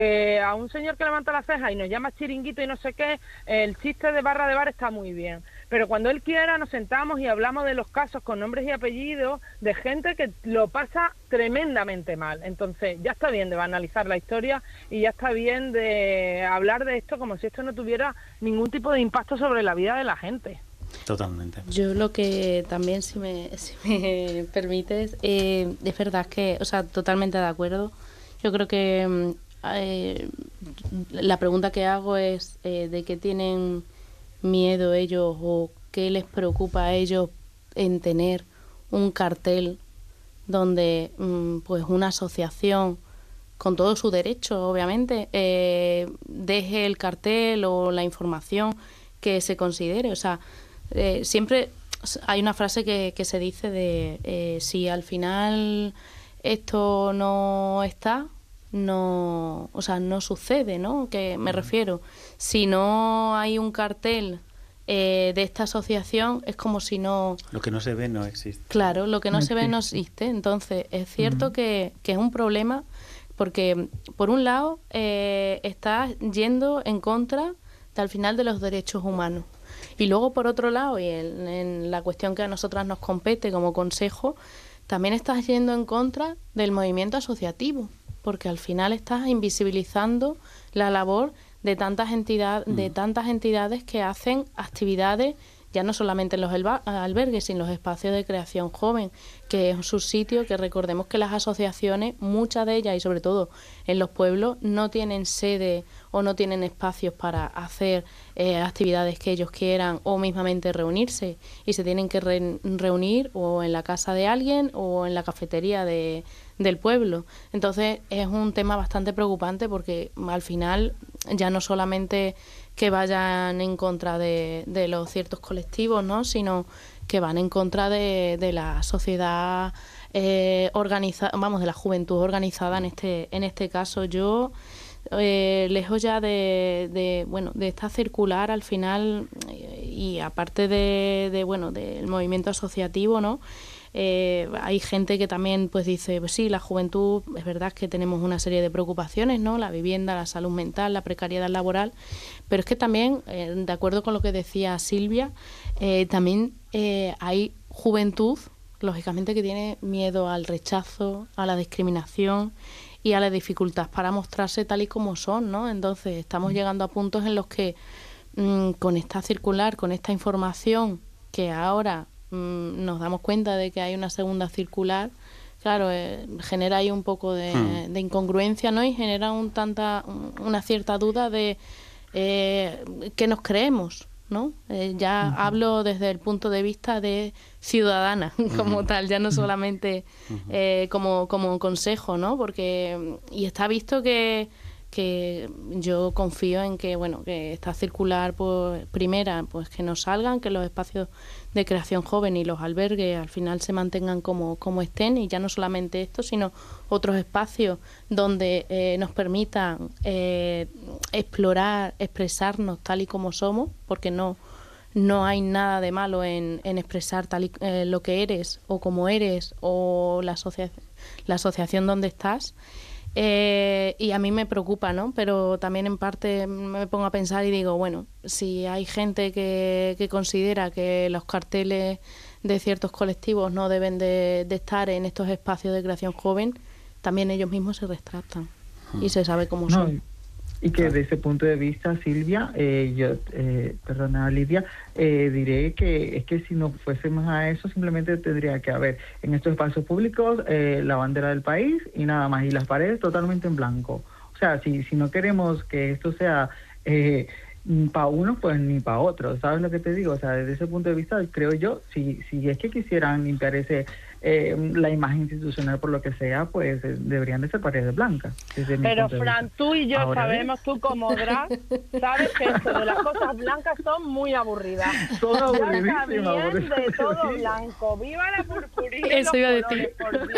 a un señor que levanta la ceja y nos llama chiringuito y no sé qué, el chiste de barra de bar está muy bien, pero cuando él quiera nos sentamos y hablamos de los casos con nombres y apellidos de gente que lo pasa tremendamente mal. Entonces ya está bien de banalizar la historia y ya está bien de hablar de esto como si esto no tuviera ningún tipo de impacto sobre la vida de la gente. Totalmente. Yo lo que también, si me permites, es verdad que, o sea, totalmente de acuerdo. Yo creo que la pregunta que hago es de qué tienen miedo ellos o qué les preocupa a ellos en tener un cartel donde pues una asociación con todo su derecho, obviamente, deje el cartel o la información que se considere. O sea, siempre hay una frase que se dice de si al final esto no está, no, o sea, no sucede, ¿no? Que me refiero, si no hay un cartel de esta asociación, es como si no... Lo que no se ve no existe. Claro, lo que no se ve no existe. Entonces, es cierto que es un problema porque, por un lado, estás yendo en contra al final de los derechos humanos. Y luego, por otro lado, y en la cuestión que a nosotras nos compete como consejo, también estás yendo en contra del movimiento asociativo, porque al final estás invisibilizando la labor de tantas entidades que hacen actividades ya no solamente en los albergues, sino en los espacios de creación joven, que es un sitio que recordemos que las asociaciones, muchas de ellas y sobre todo en los pueblos, no tienen sede o no tienen espacios para hacer actividades que ellos quieran o mismamente reunirse, y se tienen que reunir o en la casa de alguien o en la cafetería del pueblo. Entonces es un tema bastante preocupante porque al final ya no solamente que vayan en contra de los ciertos colectivos, ¿no?, sino que van en contra de la sociedad organizada, vamos, de la juventud organizada en este caso. Yo lejos ya de esta circular al final, y aparte del movimiento asociativo, ¿no?, hay gente que también pues dice, pues sí, la juventud, es verdad que tenemos una serie de preocupaciones, ¿no?, la vivienda, la salud mental, la precariedad laboral, pero es que también, de acuerdo con lo que decía Silvia, también hay juventud, lógicamente, que tiene miedo al rechazo, a la discriminación y a la dificultad para mostrarse tal y como son, ¿no? Entonces estamos llegando a puntos en los que con esta circular, con esta información que ahora nos damos cuenta de que hay una segunda circular, claro, genera ahí un poco de incongruencia, ¿no? Y genera una cierta duda de qué nos creemos, ¿no? Ya hablo desde el punto de vista de ciudadana como tal, ya no solamente como consejo, ¿no? Porque y está visto que yo confío en que, bueno, que esta circular, pues, primera, pues que nos salgan, que los espacios de creación joven y los albergues al final se mantengan como estén, y ya no solamente esto, sino otros espacios donde nos permitan explorar, expresarnos tal y como somos, porque no hay nada de malo en expresar lo que eres o como eres o la asociación donde estás. Y a mí me preocupa, ¿no? Pero también en parte me pongo a pensar y digo, bueno, si hay gente que considera que los carteles de ciertos colectivos no deben de estar en estos espacios de creación joven, también ellos mismos se retractan y se sabe cómo son. Y que desde ese punto de vista, Silvia, perdona, Lidia, diré que es que si no fuésemos a eso, simplemente tendría que haber en estos espacios públicos la bandera del país y nada más, y las paredes totalmente en blanco. O sea, si no queremos que esto sea para uno, pues ni para otro, ¿sabes lo que te digo? O sea, desde ese punto de vista, creo yo, si es que quisieran limpiar la imagen institucional por lo que sea, pues deberían de ser paredes blancas. Pero Fran, tú y yo sabemos, tú como drag, sabes que esto de las cosas blancas son muy aburridas. Todo ya aburridísimo. Está bien de todo blanco. ¡Viva la purpurina! Eso iba a decir.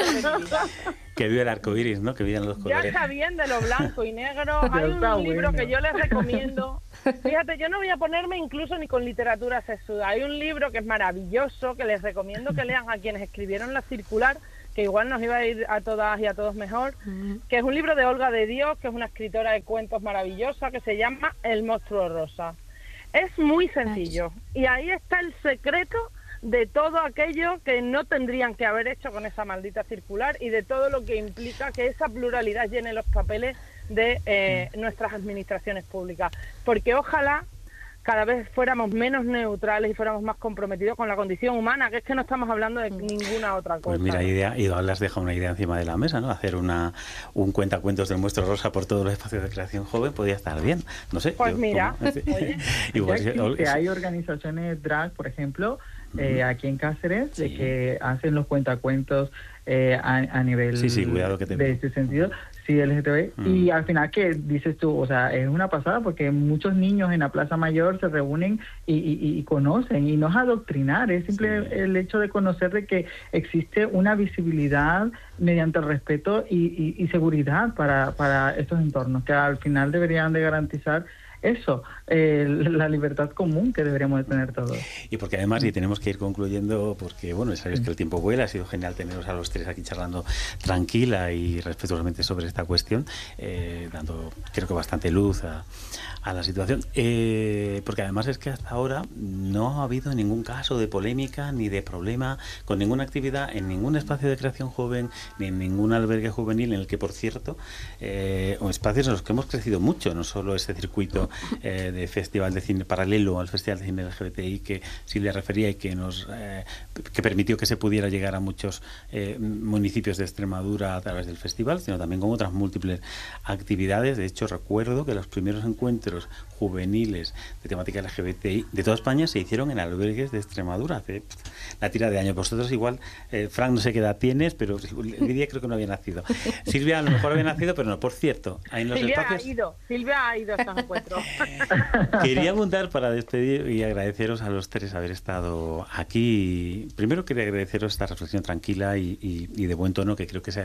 Que viva el arco iris, ¿no? Que vivan los colores. Ya está bien de lo blanco y negro. Hay un libro que yo les recomiendo. Fíjate, yo no voy a ponerme incluso ni con literatura sexual. Hay un libro que es maravilloso, que les recomiendo que lean a quienes escribieron la circular, que igual nos iba a ir a todas y a todos mejor, que es un libro de Olga de Dios, que es una escritora de cuentos maravillosa, que se llama El monstruo rosa. Es muy sencillo, y ahí está el secreto de todo aquello que no tendrían que haber hecho con esa maldita circular y de todo lo que implica que esa pluralidad llene los papeles de nuestras administraciones públicas. Porque ojalá cada vez fuéramos menos neutrales y fuéramos más comprometidos con la condición humana, que es que no estamos hablando de ninguna otra cosa. Pues mira, Igual has dejado una idea encima de la mesa, ¿no? Hacer un cuentacuentos del Monstruo Rosa por todos los espacios de creación joven podría estar bien, no sé. Pues mira, oye, igual, que hay organizaciones drag, por ejemplo, aquí en Cáceres, de que hacen los cuentacuentos a nivel cuidado que te de ese sentido, LGTB, y al final, que dices tú, o sea, es una pasada, porque muchos niños en la Plaza Mayor se reúnen y conocen, y no es adoctrinar, es simple el hecho de conocer de que existe una visibilidad mediante el respeto y seguridad para estos entornos, que al final deberían de garantizar eso, la libertad común que deberíamos de tener todos. Y porque además, y tenemos que ir concluyendo, porque bueno, sabéis que el tiempo vuela, ha sido genial teneros a los tres aquí charlando tranquila y respetuosamente sobre esta cuestión, dando, creo que bastante luz a la situación, porque además es que hasta ahora no ha habido ningún caso de polémica ni de problema con ninguna actividad en ningún espacio de creación joven ni en ningún albergue juvenil, en el que, por cierto, o espacios en los que hemos crecido mucho, no solo ese circuito de festival de cine paralelo al Festival de Cine LGBTI que Silvia refería y que que permitió que se pudiera llegar a muchos municipios de Extremadura a través del festival, sino también con otras múltiples actividades. De hecho, recuerdo que los primeros encuentros juveniles de temática LGBTI de toda España se hicieron en albergues de Extremadura hace la tira de años. Vosotros igual, Frank, no sé qué edad tienes, pero Lidia creo que no había nacido. Silvia a lo mejor había nacido, pero no. Por cierto, en los espacios... Silvia ha ido a estos encuentros. Quería apuntar para despedir y agradeceros a los tres haber estado aquí. Primero quería agradeceros esta reflexión tranquila y de buen tono, que creo que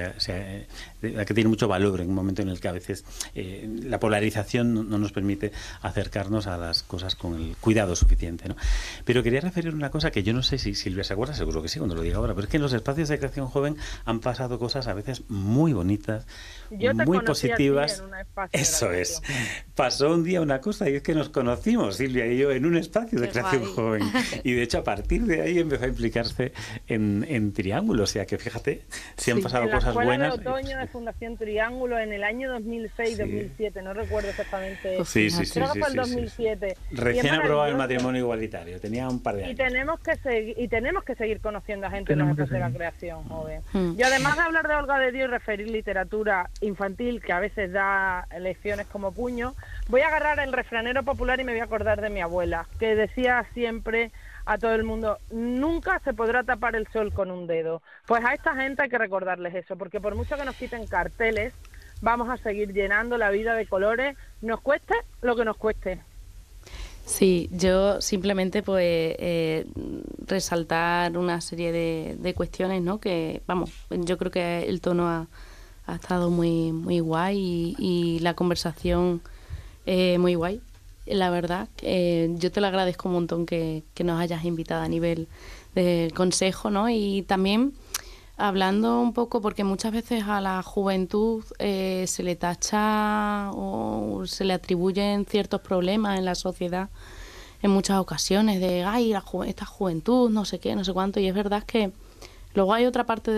que tiene mucho valor en un momento en el que a veces la polarización no nos permite acercarnos a las cosas con el cuidado suficiente, ¿no? Pero quería referir una cosa que yo no sé si Silvia se acuerda, seguro que sí cuando lo diga ahora, pero es que en los espacios de creación joven han pasado cosas a veces muy bonitas, muy positivas. Eso es. Pasó un día una cosa, y es que nos conocimos, Silvia y yo, en un espacio de creación joven. Y de hecho, a partir de ahí empezó a implicarse en Triángulo. O sea que fíjate, si han pasado cosas buenas. En la Escuela de Otoño de Fundación Triángulo en el año 2006-2007, no recuerdo exactamente. Creo que fue el 2007. Recién aprobado el matrimonio igualitario, tenía un par de años. Y tenemos que seguir conociendo a gente en los espacios de la creación joven. Y además de hablar de Olga de Dios y referir literatura infantil, que a veces da lecciones como puño, voy a agarrar el refranero popular y me voy a acordar de mi abuela, que decía siempre a todo el mundo: nunca se podrá tapar el sol con un dedo. Pues a esta gente hay que recordarles eso, porque por mucho que nos quiten carteles, vamos a seguir llenando la vida de colores, nos cueste lo que nos cueste. Sí, yo simplemente pues resaltar una serie de cuestiones, ¿no? Que, vamos, yo creo que el tono ha estado muy, muy guay y la conversación muy guay. La verdad, yo te lo agradezco un montón que nos hayas invitado a nivel del consejo, ¿no? Y también hablando un poco, porque muchas veces a la juventud se le tacha o se le atribuyen ciertos problemas en la sociedad en muchas ocasiones, de ay, esta juventud, no sé qué, no sé cuánto, y es verdad que luego hay otra parte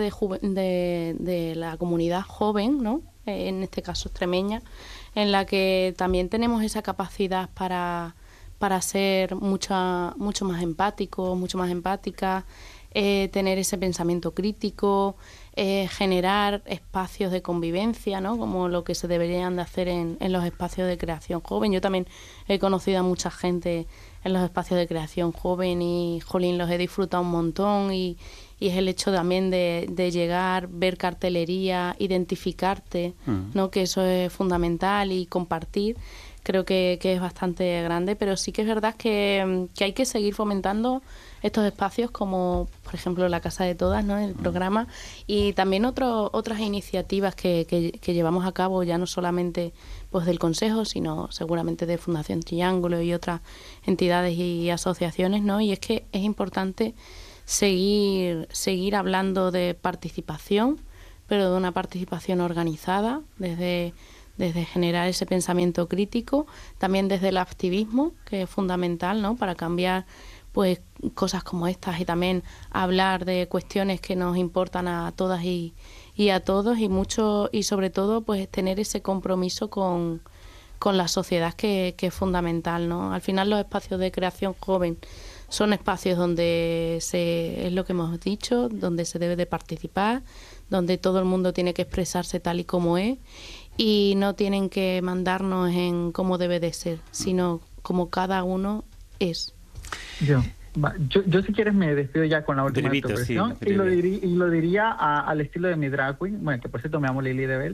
de la comunidad joven, ¿no? En este caso extremeña, en la que también tenemos esa capacidad para ser mucho más empáticos, mucho más empáticas, tener ese pensamiento crítico, generar espacios de convivencia, ¿no? Como lo que se deberían de hacer en los espacios de creación joven. Yo también he conocido a mucha gente en los espacios de creación joven y, jolín, los he disfrutado un montón y es el hecho también de llegar, ver cartelería, identificarte, ¿no? Que eso es fundamental, y compartir. Creo que es bastante grande, pero sí que es verdad que hay que seguir fomentando estos espacios como, por ejemplo, la Casa de Todas, ¿no? El programa, y también otras iniciativas que llevamos a cabo, ya no solamente pues del Consejo, sino seguramente de Fundación Triángulo y otras entidades y asociaciones, ¿no? Y es que es importante seguir hablando de participación, pero de una participación organizada, desde generar ese pensamiento crítico, también desde el activismo, que es fundamental, ¿no?, para cambiar pues cosas como estas, y también hablar de cuestiones que nos importan a todas y a todos, y sobre todo pues tener ese compromiso con la sociedad, que es fundamental, ¿no? Al final los espacios de creación joven son espacios donde es lo que hemos dicho, donde se debe de participar, donde todo el mundo tiene que expresarse tal y como es, y no tienen que mandarnos en cómo debe de ser, sino como cada uno es. Yo si quieres me despido ya con la última intervención, sí, y lo diría al estilo de mi drag queen, bueno, que por cierto me llamo Lili de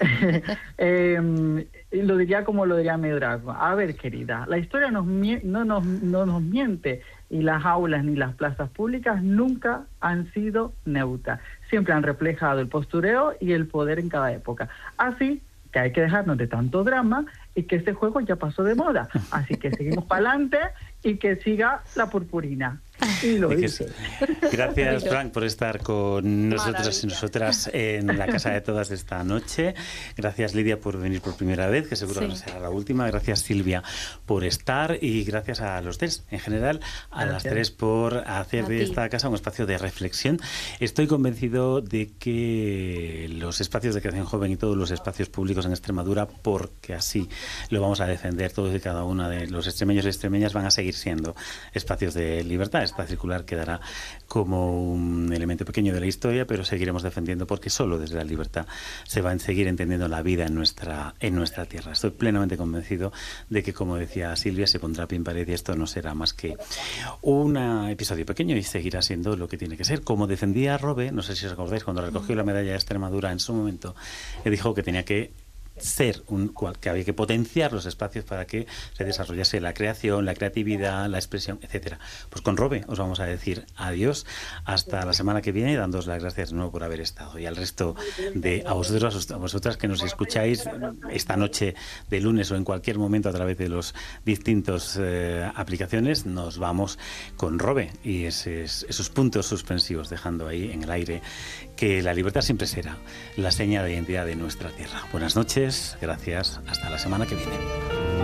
Bell. Y lo diría como lo diría mi drag queen. A ver, querida, la historia no nos miente, y las aulas ni las plazas públicas nunca han sido neutras. Siempre han reflejado el postureo y el poder en cada época. Así que hay que dejarnos de tanto drama, y que este juego ya pasó de moda. Así que seguimos para adelante y que siga la purpurina. Y lo dice. Gracias, Frank, por estar con nosotros y nosotras en la casa de todas esta noche. Gracias, Lidia, por venir por primera vez, que seguro no será la última. Gracias, Silvia, por estar, y gracias a los tres, en general, las tres, por hacer de esta casa un espacio de reflexión. Estoy convencido de que los espacios de creación joven y todos los espacios públicos en Extremadura, porque así lo vamos a defender todos y cada uno de los extremeños y extremeñas, van a seguir siendo espacios de libertad. Esta circular quedará como un elemento pequeño de la historia, pero seguiremos defendiendo, porque solo desde la libertad se va a seguir entendiendo la vida en nuestra tierra. Estoy plenamente convencido de que, como decía Silvia, se pondrá pie en pared, y esto no será más que un episodio pequeño, y seguirá siendo lo que tiene que ser. Como defendía Robe, no sé si os acordáis, cuando recogió la medalla de Extremadura en su momento, le dijo que tenía que que había que potenciar los espacios para que se desarrollase la creación, la creatividad, la expresión, etcétera. Pues con Robe os vamos a decir adiós hasta la semana que viene, dándoos las gracias de nuevo por haber estado, y al resto de a vosotras que nos escucháis esta noche de lunes o en cualquier momento a través de los distintos aplicaciones. Nos vamos con Robe y esos puntos suspensivos, dejando ahí en el aire que la libertad siempre será la seña de identidad de nuestra tierra. Buenas noches, gracias, hasta la semana que viene.